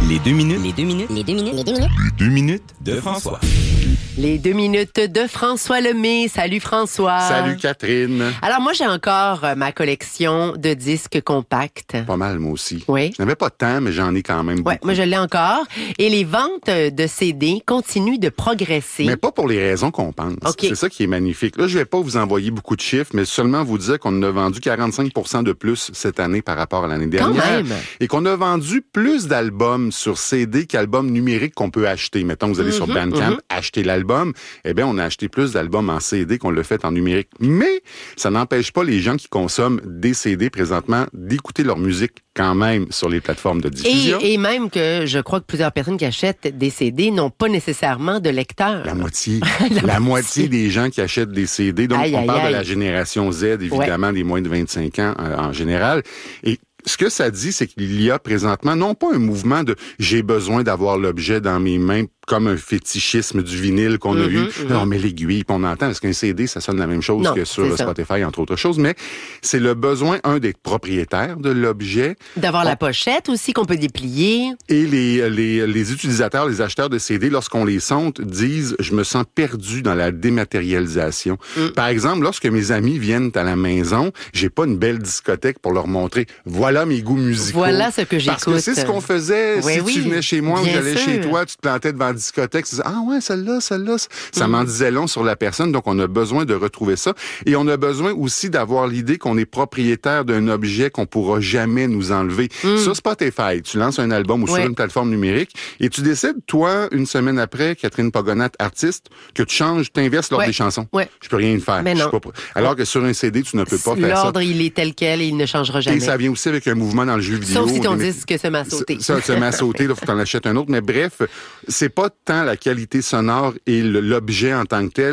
Les 2 minutes. Les 2 minutes. Les 2 minutes. Les 2 minutes. Les 2 minutes de François. Les 2 minutes de François Lemay. Salut François. Salut Catherine. Alors moi j'ai encore ma collection de disques compacts. Pas mal moi aussi. Oui. Je n'avais pas de temps, mais j'en ai quand même beaucoup. Ouais, moi je l'ai encore. Et les ventes de CD continuent de progresser. Mais pas pour les raisons qu'on pense. Okay. C'est ça qui est magnifique. Là, je vais pas vous envoyer beaucoup de chiffres, mais seulement vous dire qu'on a vendu 45% de plus cette année par rapport à l'année dernière. Quand même. Et qu'on a vendu plus d'albums sur CD qu'albums numériques qu'on peut acheter. Mettons, vous allez sur Bandcamp, acheter l'album. Eh bien, on a acheté plus d'albums en CD qu'on l'a fait en numérique. Mais ça n'empêche pas les gens qui consomment des CD présentement d'écouter leur musique quand même sur les plateformes de diffusion. Et même que je crois que plusieurs personnes qui achètent des CD n'ont pas nécessairement de lecteur. La moitié. la moitié des gens qui achètent des CD. Donc, on parle de la génération Z, évidemment, des moins de 25 ans en général. Et ce que ça dit, c'est qu'il y a présentement, non pas un mouvement de « j'ai besoin d'avoir l'objet dans mes mains », comme un fétichisme du vinyle qu'on a eu. On met l'aiguille, puis on entend, parce qu'un CD, ça sonne la même chose que sur Spotify, entre autres choses, mais c'est le besoin, d'être propriétaire de l'objet. D'avoir la pochette aussi, qu'on peut déplier. Et les utilisateurs, les acheteurs de CD, lorsqu'on les sonde, disent « je me sens perdu dans la dématérialisation ». Par exemple, lorsque mes amis viennent à la maison, j'ai pas une belle discothèque pour leur montrer « voilà mes goûts musicaux ». Voilà ce que j'écoute. Parce que c'est ce qu'on faisait. Oui, tu venais chez moi ou j'allais chez toi, tu te plantais devant la discothèque, tu disais « ah ouais, celle-là ». Ça m'en disait long sur la personne, donc on a besoin de retrouver ça. Et on a besoin aussi d'avoir l'idée qu'on est propriétaire d'un objet qu'on pourra jamais nous enlever. Sur Spotify, tu lances un album ou sur une plateforme numérique et tu décides, toi, une semaine après, Catherine Pogonat, artiste, que tu changes, t'inverses l'ordre des chansons. Je peux rien faire. Mais non. Alors que sur un CD, tu ne peux pas faire ça. L'ordre, il est tel quel et il ne changera jamais. Et ça vient aussi avec un mouvement dans le jeu vidéo. Sauf si ton disque se met à sauter. Ça se met à sauter, là, faut que t'en achètes un autre. Mais bref, c'est pas tant la qualité sonore et l'objet en tant que tel,